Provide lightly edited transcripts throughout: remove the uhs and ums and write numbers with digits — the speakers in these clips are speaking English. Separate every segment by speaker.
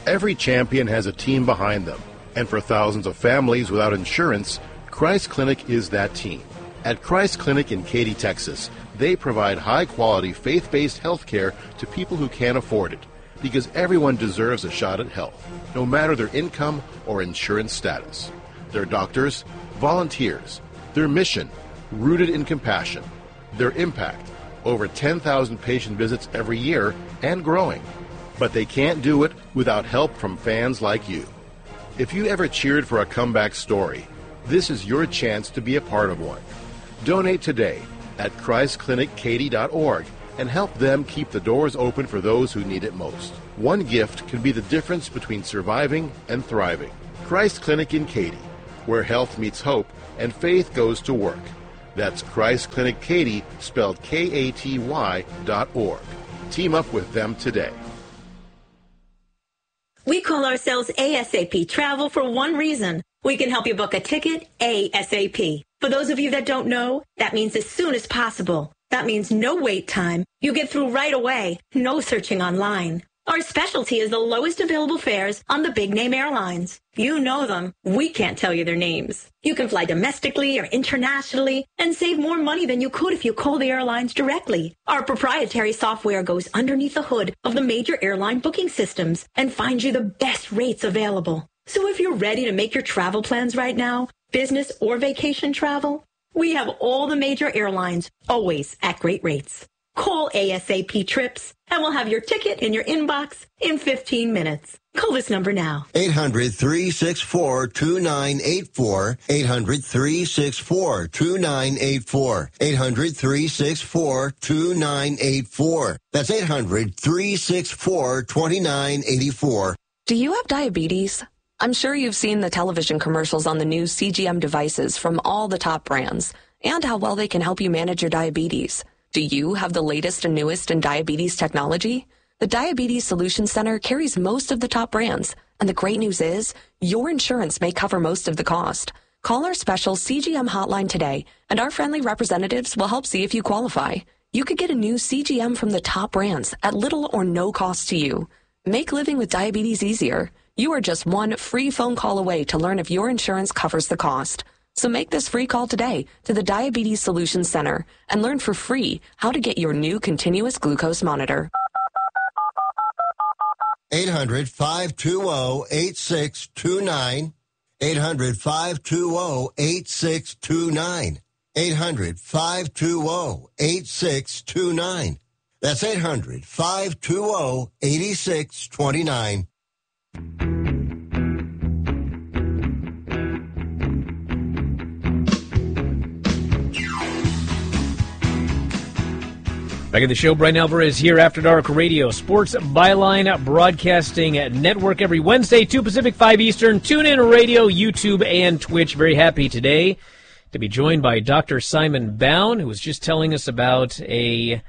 Speaker 1: Every champion has a team behind them, and for thousands of families without insurance, Christ Clinic is that team. At Christ Clinic in Katy, Texas, they provide high-quality, faith-based health care to people who can't afford it, because everyone deserves a shot at health, no matter their income or insurance status. Their doctors, volunteers, their mission, rooted in compassion, their impact, over 10,000 patient visits every year and growing. But they can't do it without help from fans like you. If you ever cheered for a comeback story, this is your chance to be a part of one. Donate today at ChristClinicKaty.org and help them keep the doors open for those who need it most. One gift can be the difference between surviving and thriving. Christ Clinic in Katy, where health meets hope and faith goes to work. That's Christ Clinic Katy, spelled Katy.org. Team up with them today.
Speaker 2: We call ourselves ASAP Travel for one reason. We can help you book a ticket ASAP. For those of you that don't know, that means as soon as possible. That means no wait time. You get through right away. No searching online. Our specialty is the lowest available fares on the big-name airlines. You know them. We can't tell you their names. You can fly domestically or internationally and save more money than you could if you call the airlines directly. Our proprietary software goes underneath the hood of the major airline booking systems and finds you the best rates available. So if you're ready to make your travel plans right now, business or vacation travel, we have all the major airlines, always at great rates. Call ASAP Trips, and we'll have your ticket in your inbox in 15 minutes. Call this number now.
Speaker 3: 800-364-2984. 800-364-2984. 800-364-2984. That's 800-364-2984.
Speaker 4: Do you have diabetes? I'm sure you've seen the television commercials on the new CGM devices from all the top brands and how well they can help you manage your diabetes. Do you have the latest and newest in diabetes technology? The Diabetes Solutions Center carries most of the top brands, and the great news is your insurance may cover most of the cost. Call our special CGM hotline today, and our friendly representatives will help see if you qualify. You could get a new CGM from the top brands at little or no cost to you. Make living with diabetes easier. You are just one free phone call away to learn if your insurance covers the cost. So make this free call today to the Diabetes Solutions Center and learn for free how to get your new continuous glucose monitor.
Speaker 3: 800-520-8629. 800-520-8629. 800-520-8629. That's 800-520-8629.
Speaker 5: Back at the show, Brian Alvarez here, After Dark Radio, Sports Byline Broadcasting Network every Wednesday, 2 Pacific, 5 Eastern. Tune in radio, YouTube, and Twitch. Very happy today to be joined by Dr. Simon Bown, who was just telling us about a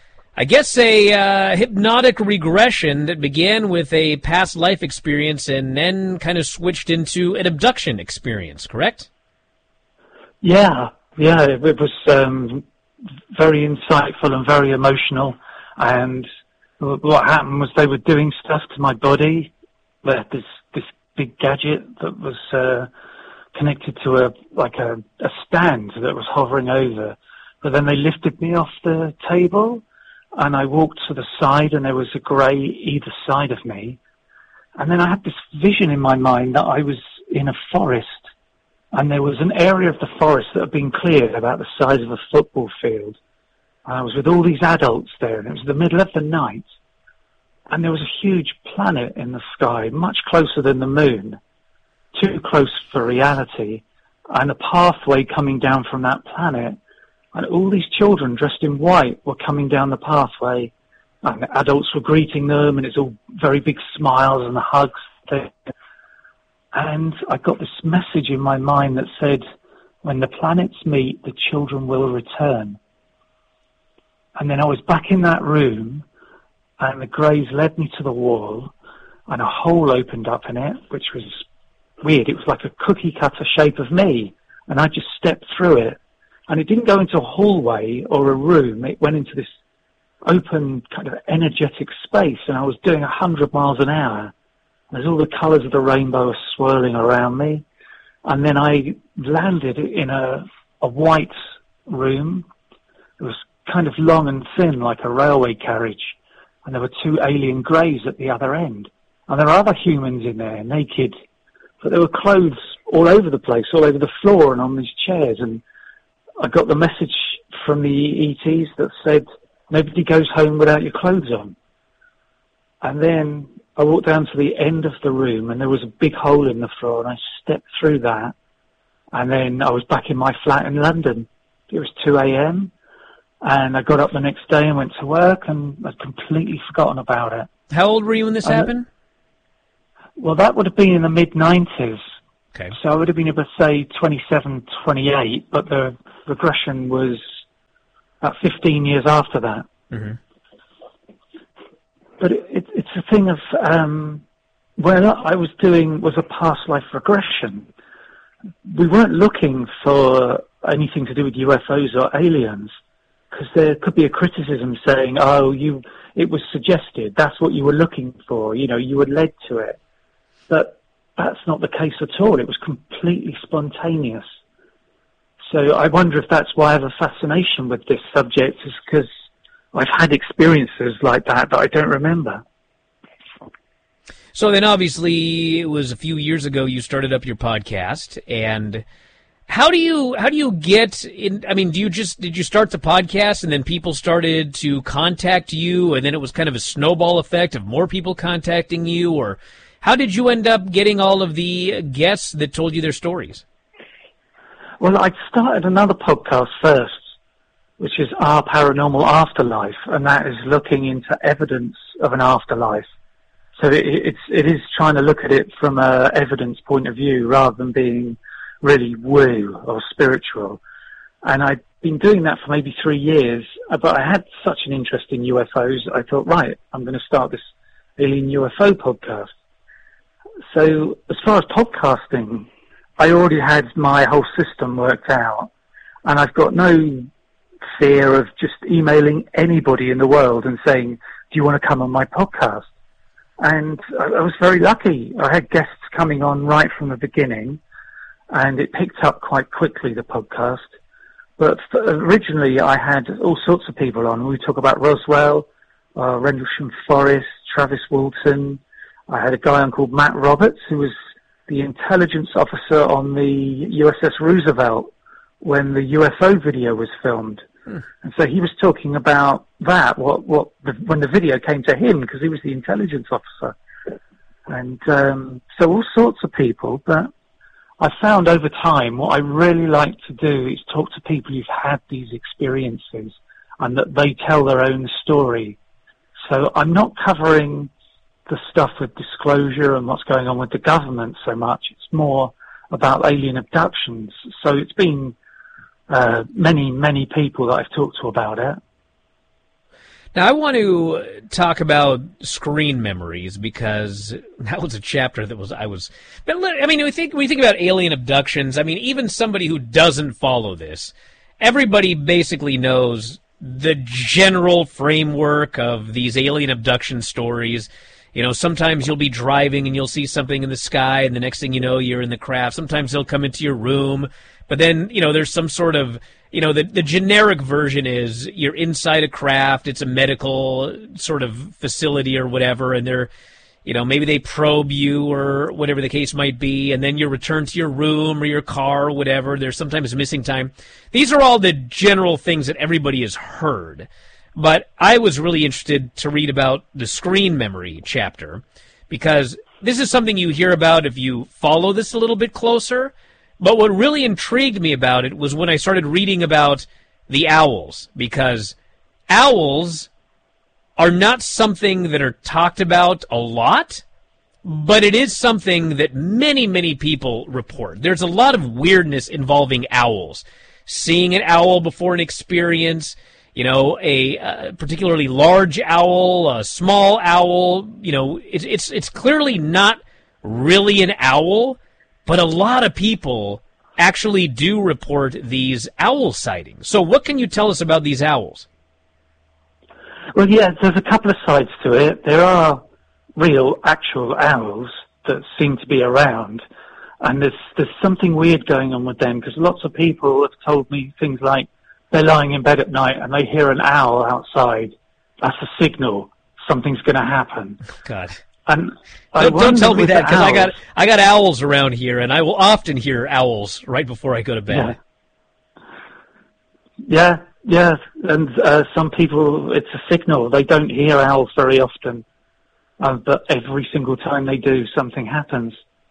Speaker 5: hypnotic regression that began with a past life experience and then kind of switched into an abduction experience, correct?
Speaker 6: Yeah, it was very insightful and very emotional. And what happened was they were doing stuff to my body. They had this big gadget that was connected to a stand that was hovering over. But then they lifted me off the table, and I walked to the side, and there was a grey either side of me. And then I had this vision in my mind that I was in a forest, and there was an area of the forest that had been cleared about the size of a football field. And I was with all these adults there, and it was the middle of the night. And there was a huge planet in the sky, much closer than the moon, too close for reality, and a pathway coming down from that planet. And all these children dressed in white were coming down the pathway, and the adults were greeting them, and it's all very big smiles and hugs. And I got this message in my mind that said, when the planets meet, the children will return. And then I was back in that room, and the greys led me to the wall, and a hole opened up in it, which was weird. It was like a cookie cutter shape of me, and I just stepped through it. And it didn't go into a hallway or a room. It went into this open kind of energetic space, and I was doing 100 miles an hour. There's all the colours of the rainbow are swirling around me. And then I landed in a white room. It was kind of long and thin, like a railway carriage. And there were two alien greys at the other end. And there were other humans in there, naked. But there were clothes all over the place, all over the floor and on these chairs. And I got the message from the ETs that said, nobody goes home without your clothes on. And then I walked down to the end of the room, and there was a big hole in the floor, and I stepped through that. And then I was back in my flat in London. It was 2 a.m., and I got up the next day and went to work, and I'd completely forgotten about it.
Speaker 5: How old were you when this happened?
Speaker 6: Well, that would have been in the mid-90s.
Speaker 5: Okay.
Speaker 6: So I would have been about, say, 27, 28, but the regression was about 15 years after that.
Speaker 5: Mm-hmm.
Speaker 6: But it's a thing of, what I was doing was a past life regression. We weren't looking for anything to do with UFOs or aliens, because there could be a criticism saying, it was suggested, that's what you were looking for, you were led to it. But that's not the case at all. It was completely spontaneous. So I wonder if that's why I have a fascination with this subject, is because I've had experiences like that I don't remember.
Speaker 5: So then obviously it was a few years ago you started up your podcast, and how do you get in? I mean, did you start the podcast and then people started to contact you, and then it was kind of a snowball effect of more people contacting you, or how did you end up getting all of the guests that told you their stories?
Speaker 6: Well, I started another podcast first, which is Our Paranormal Afterlife, and that is looking into evidence of an afterlife. So it is trying to look at it from an evidence point of view rather than being really woo or spiritual. And I'd been doing that for maybe 3 years, but I had such an interest in UFOs, I thought, right, I'm going to start this alien UFO podcast. So as far as podcasting, I already had my whole system worked out, and I've got no fear of just emailing anybody in the world and saying, do you want to come on my podcast? And I was very lucky. I had guests coming on right from the beginning, and it picked up quite quickly, the podcast. But originally I had all sorts of people on. We talk about Roswell, Rendlesham Forest, Travis Walton. I had a guy on called Matt Roberts, who was the intelligence officer on the USS Roosevelt when the UFO video was filmed. And so he was talking about that, when the video came to him, because he was the intelligence officer. And so all sorts of people. But I found over time what I really like to do is talk to people who've had these experiences and that they tell their own story. So I'm not covering the stuff with disclosure and what's going on with the government so much. It's more about alien abductions. So it's been many people that I've talked to about it.
Speaker 5: Now, I want to talk about screen memories, because that was a chapter that I mean, when you think about alien abductions, I mean, even somebody who doesn't follow this, everybody basically knows the general framework of these alien abduction stories. Sometimes you'll be driving and you'll see something in the sky, and the next thing you know, you're in the craft. Sometimes they'll come into your room, but then, there's some sort of, the generic version is you're inside a craft, it's a medical sort of facility or whatever, and they're, maybe they probe you or whatever the case might be, and then you return to your room or your car or whatever. There's sometimes missing time. These are all the general things that everybody has heard. But I was really interested to read about the screen memory chapter, because this is something you hear about if you follow this a little bit closer. But what really intrigued me about it was when I started reading about the owls, because owls are not something that are talked about a lot, but it is something that many people report. There's a lot of weirdness involving owls. Seeing an owl before an experience, a particularly large owl, a small owl, it's clearly not really an owl, but a lot of people actually do report these owl sightings. So what can you tell us about these owls?
Speaker 6: Well, yeah, there's a couple of sides to it. There are real, actual owls that seem to be around. And there's something weird going on with them, because lots of people have told me things like they're lying in bed at night and they hear an owl outside. That's a signal something's going to happen.
Speaker 5: God.
Speaker 6: And
Speaker 5: don't tell me that, because I got owls around here, and I will often hear owls right before I go to bed.
Speaker 6: Yeah. And some people, it's a signal. They don't hear owls very often, but every single time they do, something happens.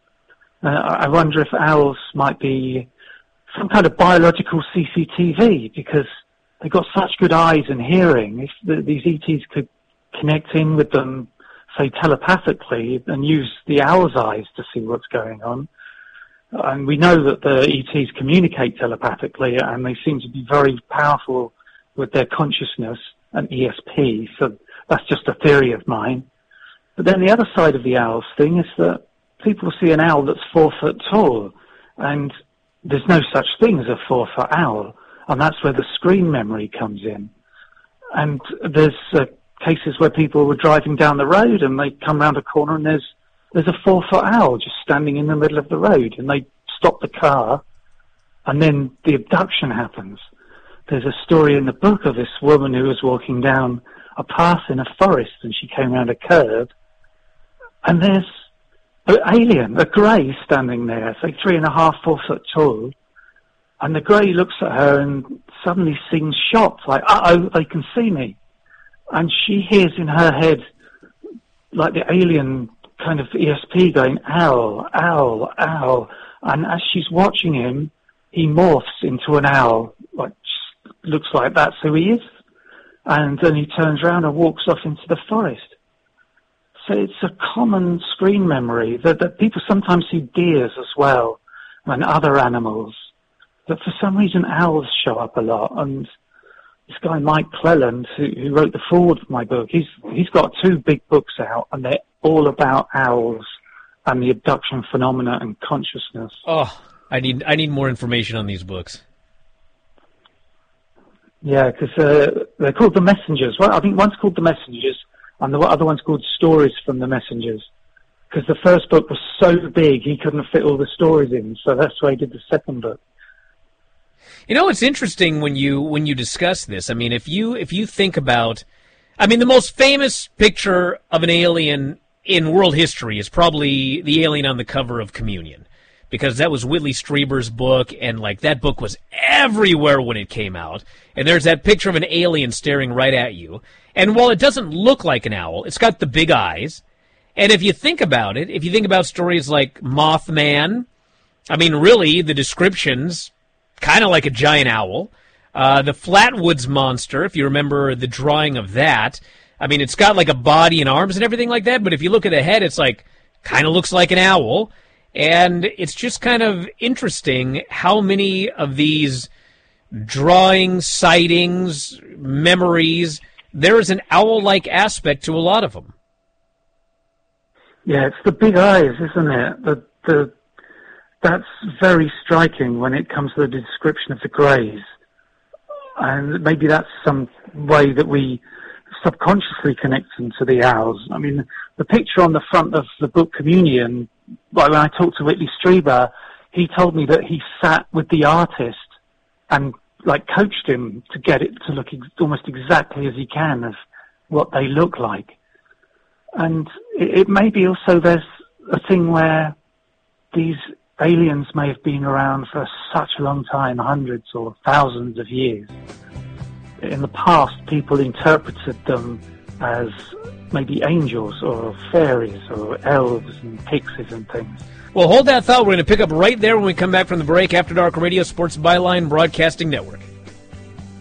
Speaker 6: I wonder if owls might be some kind of biological CCTV, because they've got such good eyes and hearing. If these ETs could connect in with them, say telepathically, and use the owl's eyes to see what's going on. And we know that the ETs communicate telepathically, and they seem to be very powerful with their consciousness and ESP. So that's just a theory of mine. But then the other side of the owls thing is that people see an owl that's 4 foot tall, and there's no such thing as a 4-foot owl, and that's where the screen memory comes in. And there's cases where people were driving down the road and they come round a corner and there's a 4-foot owl just standing in the middle of the road, and they stop the car, and then the abduction happens. There's a story in the book of this woman who was walking down a path in a forest, and she came round a curve, and there's an alien, a grey, standing there, say 3.5, 4 foot tall, and the grey looks at her and suddenly seems shocked, like, uh-oh, they can see me. And she hears in her head, like the alien kind of ESP going, owl, owl, owl. And as she's watching him, he morphs into an owl, like, looks like that's who he is. And then he turns around and walks off into the forest. So it's a common screen memory that people sometimes see deers as well and other animals. But for some reason, owls show up a lot. And this guy, Mike Cleland, who wrote the foreword for my book, he's got 2 big books out, and they're all about owls and the abduction phenomena and consciousness.
Speaker 5: Oh, I need more information on these books.
Speaker 6: Yeah, because they're called The Messengers. Well, I think one's called The Messengers, and the other one's called Stories from the Messengers. Because the first book was so big, he couldn't fit all the stories in, so that's why he did the second book.
Speaker 5: You know, it's interesting when you discuss this. I mean, if you think about, I mean, the most famous picture of an alien in world history is probably the alien on the cover of Communion, because that was Whitley Strieber's book, and like that book was everywhere when it came out. And there's that picture of an alien staring right at you. And while it doesn't look like an owl, it's got the big eyes. And if you think about it, if you think about stories like Mothman, I mean, really, the descriptions, kind of like a giant owl. The Flatwoods Monster, if you remember the drawing of that, I mean, it's got like a body and arms and everything like that, but if you look at the head, it's like, kind of looks like an owl. And it's just kind of interesting how many of these drawings, sightings, memories, there is an owl-like aspect to a lot of them.
Speaker 6: Yeah, it's the big eyes, isn't it? That's very striking when it comes to the description of the greys. And maybe that's some way that we subconsciously connect them to the owls. I mean, the picture on the front of the book Communion, like when I talked to Whitley Strieber, he told me that he sat with the artist and like coached him to get it to look almost exactly as he can of what they look like. And it may be also there's a thing where these aliens may have been around for such a long time, hundreds or thousands of years. In the past, people interpreted them as maybe angels or fairies or elves and pixies and things.
Speaker 5: Well, hold that thought. We're going to pick up right there when we come back from the break. After Dark Radio, Sports Byline Broadcasting Network.